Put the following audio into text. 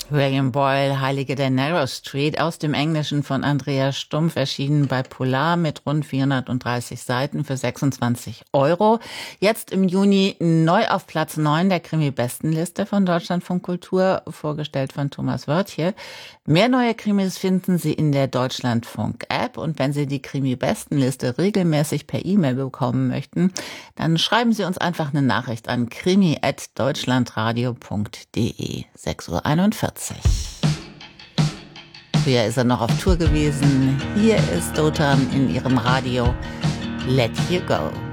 William Boyle, Heilige der Narrow Street, aus dem Englischen von Andreas Stumpf, erschienen bei Polar mit rund 430 Seiten für 26 Euro. Jetzt im Juni neu auf Platz 9 der Krimi-Bestenliste von Deutschlandfunk Kultur, vorgestellt von Thomas Wörtje. Mehr neue Krimis finden Sie in der Deutschlandfunk-App, und wenn Sie die Krimi-Bestenliste regelmäßig per E-Mail bekommen möchten, dann schreiben Sie uns einfach eine Nachricht an krimi@deutschlandradio.de. 6:41 Uhr. Früher ist er noch auf Tour gewesen. Hier ist Dotan in ihrem Radio Let You Go.